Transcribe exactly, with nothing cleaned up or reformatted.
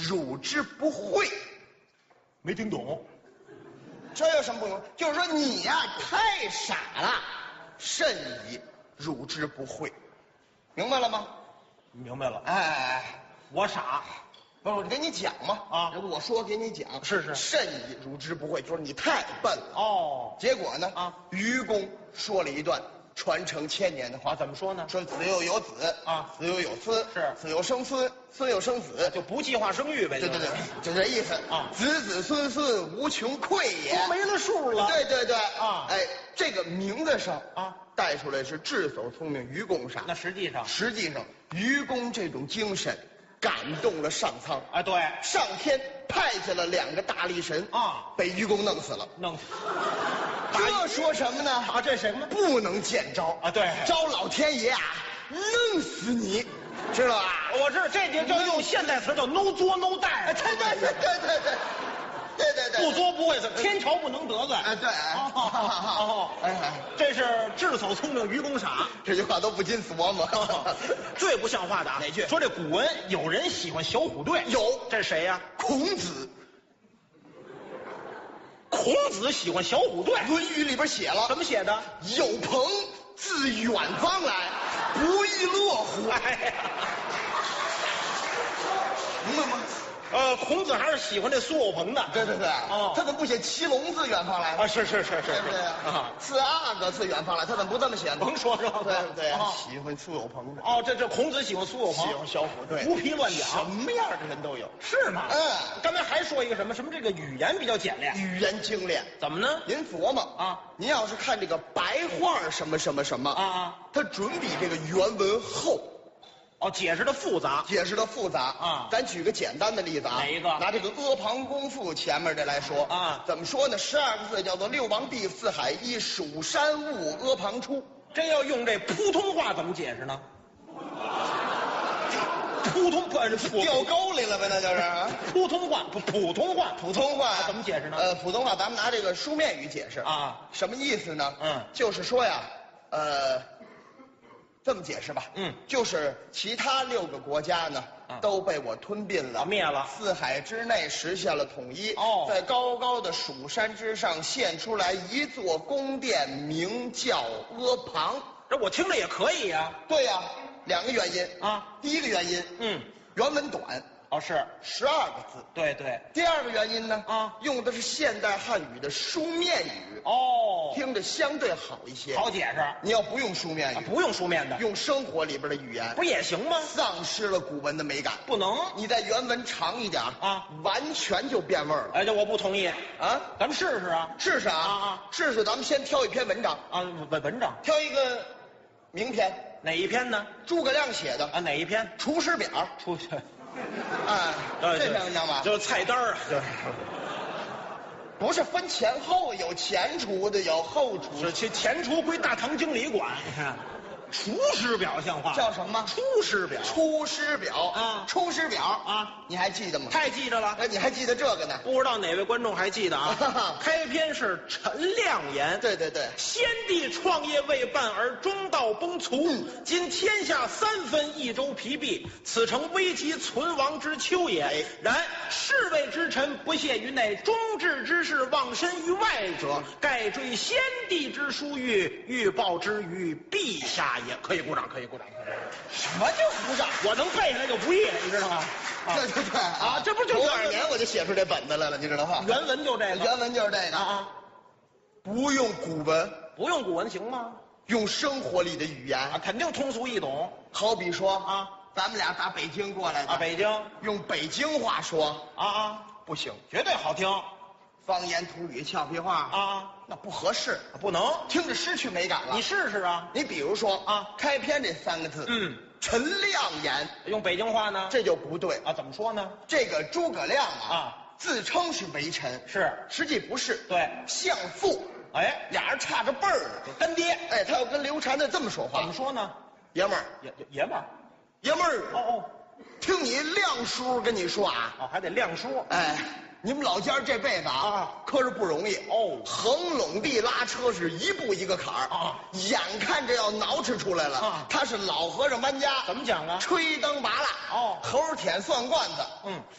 汝之不讳。 没听懂。 这有什么不懂？就是说你呀、太傻了，甚矣，汝之不讳。明白了吗？ 明白了。 哎， 我傻。 不是我给你讲嘛啊我说给你讲， 是是甚矣，汝之不讳，就是你太笨了。 哦。 结果呢？ 啊， 愚公说了一段传承千年的话， 啊，怎么说呢？ 说子又有子啊， 子又有孙， 是子又生孙，孙又生子， 就不计划生育呗。 对对对，就这意思啊。 子子孙孙无穷匮也， 都没了数了。 对对对啊， 哎，这个名字上啊带出来是智叟聪明，愚公傻。 那实际上， 实际上愚公这种精神感动了上苍啊，对， 上天派下了两个大力神啊， 被愚公弄死了。 弄死。 这说什么呢？ 啊，这什么？ 不能见招啊对招老天爷啊，弄死你，知道吧？ 我知道，这就叫用现代词叫 no 作 no 带。 对对对对对对对对对， 不作不会死，天朝不能得罪。 哎对， 哦哦， 哎哎， 这是智叟聪明，愚公傻。 这句话都不禁琢磨。 最不像话的啊， 哪句？ 说这古文有人喜欢小虎队， 有， 这是谁呀？ 孔子， 孔子喜欢小虎队， 《论语》里边写了， 怎么写的？ 有朋自远方来，不亦乐乎？ 哎呀， 明白吗？ 呃，孔子还是喜欢这苏有朋的。 对对对， 哦他怎么不写骑龙自远方来？ 啊，是是是是， 对不对啊， 四阿哥自远方来，他怎么不这么写呢？ 甭说这个， 对不对？ 哦喜欢苏有朋的， 哦，这这孔子喜欢苏有朋， 喜欢小虎队， 胡皮乱讲， 什么样的人都有。 是吗？ 嗯， 刚才还说一个什么什么，这个语言比较简练， 语言精炼。 怎么呢？ 您琢磨啊， 您要是看这个白话什么什么什么啊啊， 它准比这个原文厚， 哦，解释的复杂。 解释的复杂啊咱举个简单的例子啊， 哪一个拿这个阿房宫赋前面这来说啊怎么说呢？十二个字叫做六王地四海一，蜀山兀阿房出。 真要用这普通话怎么解释呢？普通不是普掉沟里了呗，那就是啊。 普通话普普通话普通话怎么解释呢？ 呃，普通话咱们拿这个书面语解释啊， 什么意思呢？ 嗯就是说呀，呃，这么解释吧， 嗯就是其他六个国家呢、 啊都被我吞并了， 啊灭了四海之内实现了统一。 哦在高高的蜀山之上现出来一座宫殿，名叫阿房。 这我听着也可以呀、 对呀、两个原因啊。 第一个原因， 嗯， 原文短， 哦是， 十二个字。 对对， 第二个原因呢， 啊用的是现代汉语的书面语， 哦， 听着相对好一些。 好解释， 你要不用书面语， 啊，不用书面的， 用生活里边的语言， 不也行吗？ 丧失了古文的美感。 不能， 你在原文长一点啊， 完全就变味儿了哎，这我不同意， 啊！ 咱们试试啊试试啊啊啊试试！咱们先挑一篇文章， 啊，文文章挑一个名篇， 哪一篇呢？ 诸葛亮写的啊，哪一篇？ 《出师表》。 出去， 哎，这篇文章吧， 就是菜单儿啊，就是不是分前后，有前厨的，有后厨的。 是前前厨归大堂经理管，你看，厨师表像话叫什么出师表， 出师表啊出师表啊， 你还记得吗？ 太记着了。 哎，你还记得这个呢？ 不知道哪位观众还记得啊？开篇是陈亮言， 对对对， 先帝创业未半而中道崩殂，今天下三分，益州疲弊，此诚危急存亡之秋也。然士位之臣不屑于内，忠志之士忘身于外者，盖追先帝之殊遇，欲报之于陛下也。可以鼓掌，可以鼓掌。 什么叫鼓掌？ 我能背下来就不易了，你知道吗？啊对对对啊，这不就头二年我就写出这本子来了，你知道吗？ 原文就这个， 原文就是这个啊啊， 不用古文， 不用古文行吗？ 用生活里的语言， 啊，肯定通俗易懂好比说啊， 咱们俩打北京过来的啊，北京用北京话说啊啊， 不行， 绝对好听方言土语俏皮话啊， 那不合适， 不能， 听着失去美感了。 你试试啊。 你比如说啊， 开篇这三个字， 嗯， 陈亮言， 用北京话呢？ 这就不对。 啊，怎么说呢？ 这个诸葛亮啊， 啊自称是为臣， 是， 实际不是， 对， 相父， 哎， 俩人差着辈儿呢。 干爹， 哎，他要跟刘禅的这么说话怎么，说呢？ 爷们儿， 爷爷爷们儿， 爷们儿， 哦哦听你亮叔跟你说啊， 哦，还得亮叔， 哎，你们老家这辈子啊， 啊可是不容易哦横垄地拉车是一步一个坎儿啊， 眼看着要挠吃出来了啊他是老和尚搬家， 怎么讲啊？ 吹灯拔蜡， 哦猴儿舔蒜罐子， 嗯，